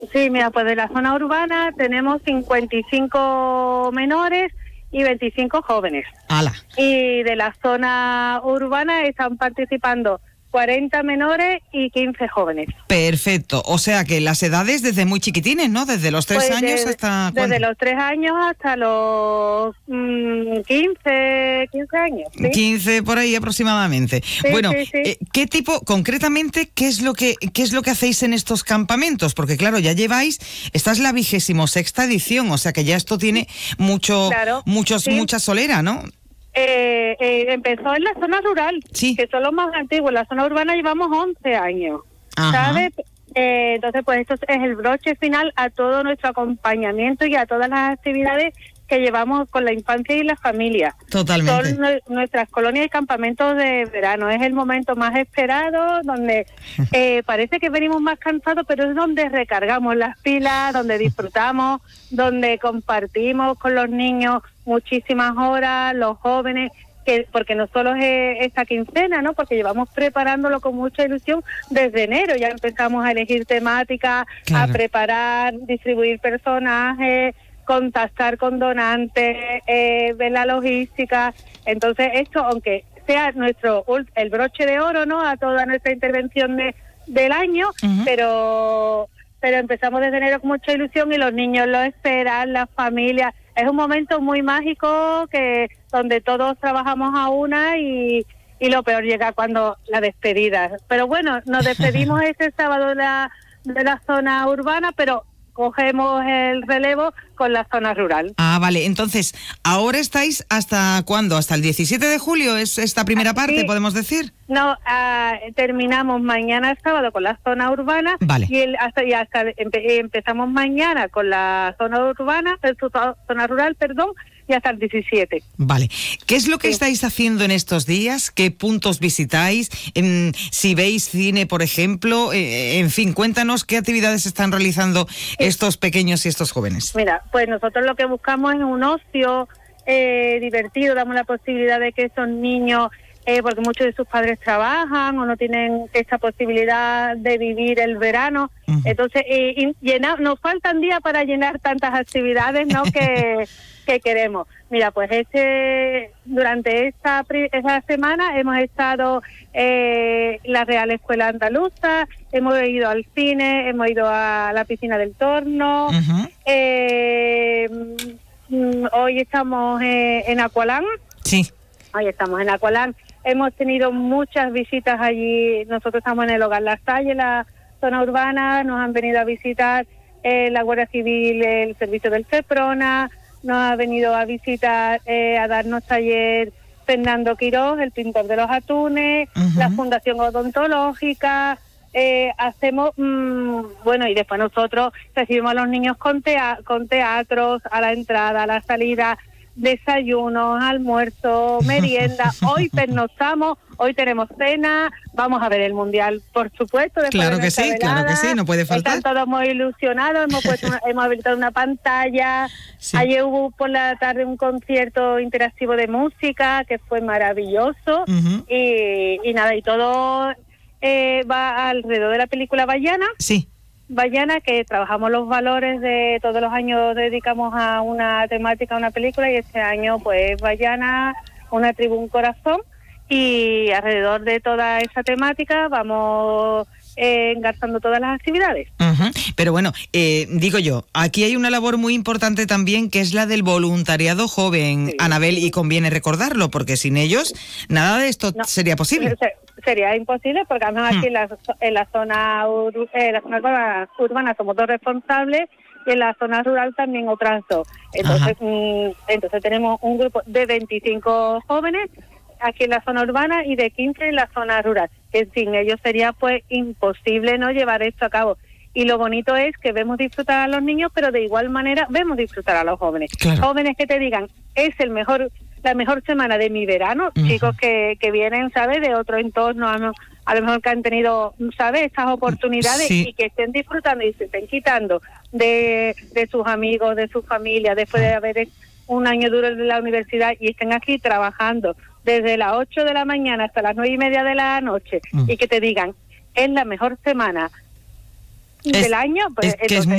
Sí, mira, pues de la zona urbana tenemos 55 menores y 25 jóvenes. ¡Hala! Y de la zona urbana están participando 40 menores y 15 jóvenes. Perfecto. O sea que las edades desde muy chiquitines, ¿no? Desde los 3 años hasta... Desde los 3 años hasta los 15 años. ¿sí? 15 por ahí aproximadamente. Sí, bueno, sí. ¿qué tipo, concretamente, qué es lo que hacéis en estos campamentos? Porque claro, ya lleváis, esta es la 26ª edición, o sea que ya esto tiene mucha solera, ¿no? Empezó en la zona rural, sí. que son los más antiguos. En la zona urbana llevamos 11 años, Ajá. ¿sabes? Entonces, pues esto es el broche final a todo nuestro acompañamiento y a todas las actividades que llevamos con la infancia y la familia. Totalmente. Son nuestras colonias y campamentos de verano. Es el momento más esperado, donde parece que venimos más cansados, pero es donde recargamos las pilas, donde disfrutamos, donde compartimos con los niños muchísimas horas, los jóvenes, porque no solo es esta quincena, ¿no? Porque llevamos preparándolo con mucha ilusión desde enero. Ya empezamos a elegir temáticas, claro. a preparar, distribuir personajes, contactar con donantes, ver la logística. Entonces esto, aunque sea el broche de oro, ¿no?, a toda nuestra intervención del año, uh-huh. pero empezamos desde enero con mucha ilusión y los niños lo esperan, las familias. Es un momento muy mágico donde todos trabajamos a una y lo peor llega cuando la despedida. Pero bueno, nos despedimos este sábado de la zona urbana, pero cogemos el relevo con la zona rural. Ah, vale. Entonces, ¿ahora estáis hasta cuándo? ¿Hasta el 17 de julio es esta primera parte, sí. podemos decir? No, terminamos mañana sábado con la zona urbana. Vale. Y empezamos mañana con la zona urbana, zona rural, y hasta el 17. Vale. ¿Qué es lo que estáis haciendo en estos días? ¿Qué puntos visitáis? Si veis cine, por ejemplo, en fin, cuéntanos qué actividades están realizando estos pequeños y estos jóvenes. Mira, pues nosotros lo que buscamos es un ocio divertido, damos la posibilidad de que esos niños, porque muchos de sus padres trabajan o no tienen esta posibilidad de vivir el verano, uh-huh. Entonces nos faltan días para llenar tantas actividades, ¿no? que queremos. Mira, pues durante esta semana hemos estado en la Real Escuela Andaluza, hemos ido al cine, hemos ido a la piscina del Torno, uh-huh. Hoy estamos en Aqualán. Sí. Hoy estamos en Aqualán. Hemos tenido muchas visitas allí. Nosotros estamos en el Hogar La Salle, en la zona urbana. Nos han venido a visitar la Guardia Civil, el servicio del CEPRONA. Nos ha venido a visitar, a darnos taller Fernando Quirós, el pintor de los atunes, uh-huh. La Fundación Odontológica. Hacemos, y después nosotros recibimos a los niños con teatros, a la entrada, a la salida, desayunos, almuerzo, merienda. Hoy pernoctamos, hoy tenemos cena, vamos a ver el Mundial, por supuesto. Claro que sí, no puede faltar. Están todos muy ilusionados, hemos habilitado una pantalla. Sí. Ayer hubo por la tarde un concierto interactivo de música que fue maravilloso, uh-huh. y nada, y todo va alrededor de la película Bayana. Sí. Bayana, que trabajamos los valores de todos los años, dedicamos a una temática, a una película, y este año pues Bayana, una tribu, un corazón, y alrededor de toda esa temática vamos engarzando todas las actividades. Uh-huh. Pero bueno, digo yo, aquí hay una labor muy importante también, que es la del voluntariado joven, sí. Anabel, y conviene recordarlo, porque sin ellos nada de esto sería posible. Sería imposible, porque además aquí en la zona urbana somos dos responsables, y en la zona rural también otras dos. Entonces tenemos un grupo de 25 jóvenes aquí en la zona urbana y de 15 en la zona rural, que sin ellos sería pues imposible no llevar esto a cabo. Y lo bonito es que vemos disfrutar a los niños, pero de igual manera vemos disfrutar a los jóvenes. Claro. Jóvenes que te digan, es la mejor semana de mi verano, uh-huh. Chicos que vienen, ¿sabes?, de otro entorno, a lo mejor que han tenido, ¿sabes?, estas oportunidades, sí. Y que estén disfrutando y se estén quitando de sus amigos, de su familia, después de haber un año duro en la universidad, y estén aquí trabajando desde las 8 de la mañana hasta las 9:30 de la noche, y que te digan, es la mejor semana del año, pues es